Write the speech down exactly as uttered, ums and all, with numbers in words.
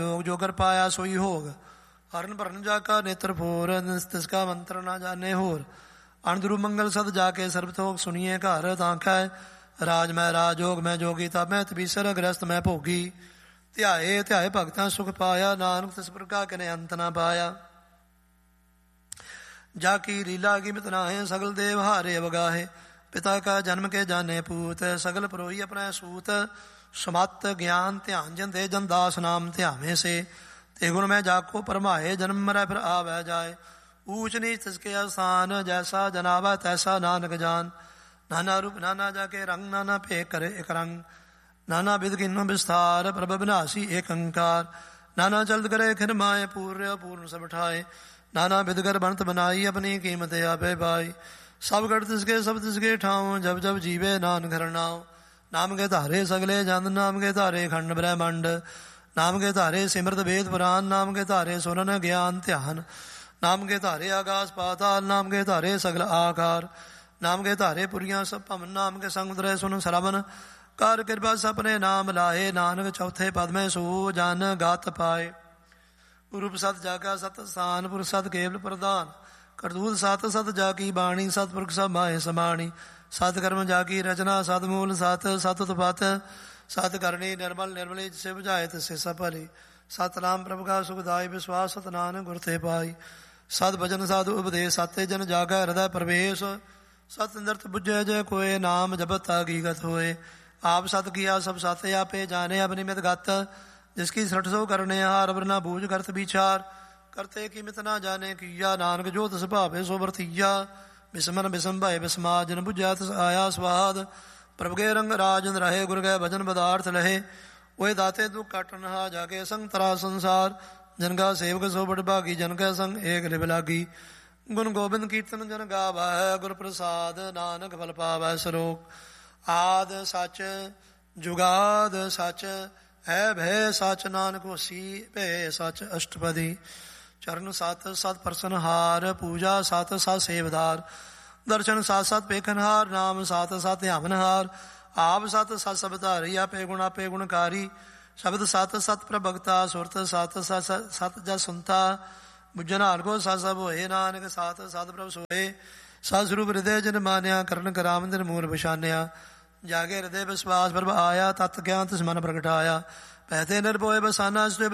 योग जो कर पाया सोई होग। हरण भरन जाका नेत्र फोर, तिसका मंत्र ना जाने होर। अणदुरु मंगल सद जाके सर्वतोक सुनिए घर। तांखै राज मैं राजयोग मैं जोगी, तब मैं तपीसर गृहस्थ मैं भोगी। ध्याए ध्याए भगतां सुख पाया, नानक तिस प्रकार कने अंत ना पाया। जाकी लीला कीमत नाहे, सगल देव हारे अवगाहे। पिता का जन्म के जाने पूत, सगल परोही अपना सूत। समत ज्ञान ध्यान जन दे, जन दास नाम ध्यावे से। ते गुण में जाको परमाए, जन्म मरै फिर आवे जाए। ऊंच नीच तिसके आसान, जैसा जनावा तैसा नानक जान। नाना रूप नाना जाके रंग, नाना पे करे एक रंग। नाना विध किन्नो विस्तार, प्रभ विनाशी एक अंकार। नाना जल्द करे खिर माए, पूर्य पूर्ण सब ठाए। नाना विधकर बनत बनाई, अपनी कीमत आपे पाई। सब गढ़ तिसके सब तिसके ठाऊं, जब जब जीवे नान घर नाव। नाम के धारे सगले जंद, नाम के धारे खंड ब्रह्मंड। नाम के धारे सिमृत वेद पुराण, नाम के धारे सुनन ज्ञान ध्यान। नाम के धारे आकाश पाताल, नाम के धारे सगल आकार। नाम के धारे पुरियां सब भवन, नाम के संग उतरे सुन श्रवण। कर कृपा सपने नाम लाए, नानक चौथे पद में सो जन गात पाए। रूप सत जागा सत स्थान, पुर सत केवल प्रदान। करतूत सत सत जाकी बाणी, सतपुरख सब माहे समाणी। सत कर्म जाकी रचना, सत मूल सत सत उत्पत। सत करणी निर्मल निर्मली, जिसे बुझाए तिसे सफली। सतनाम प्रभु का सुखदाई, विश्वास सत नानक गुर ते पाई। सत भजन साधु उपदेश, सत्य जन जागा हृदय प्रवेश। सत नृत बुझे जय कोय, नाम जपत हकीकत होए। आप सत किया सब सत, आपे जाने अपनिमित गत। जिसकी सठ सौ करने हार, वरना बूझ करत विचार। करते कीमत ना जाने किया, नानक जो तिस भावे सो वर्तिया। बिस्मन बिसम भय बिस्मा, जिन बुझा तिस आया स्वाद। प्रभु के रंग राजन रहे, गुर गए भजन पदार्थ लहे। ओए दाते दुख काटन हा, जाके संग तरा संसार। जनका सेवक सो बड़ भागी, जन का संग एक लिव लागी। गुण गोबिंद कीर्तन जन गावा है, गुर प्रसाद नानक फल पावै सरोग। आद सच जुगाद सच, है भय सच, नानक होसी भय सच अष्टपदी। चरण सत सत परसन हार, पूजा सत सत सेवदार। दर्शन सत सत पेखनहार, नाम सत सत ध्यावनहार। आप सत सत सब धारी, आपे गुण आपे गुणकारी। शब्द सत सत प्रभगता, सुरत सत सत सत जस सुनता। बुझनार को सत सब होए, नानक सत सत प्रभ सोए। सतस्वरूप हृदय जिन मान्या, करण कराम दिन मूल पछान्या। जागे हृदय विश्वास प्रभ आया, तत् ज्ञान तिस मन प्रगटाया। पहते निर्भय बसाना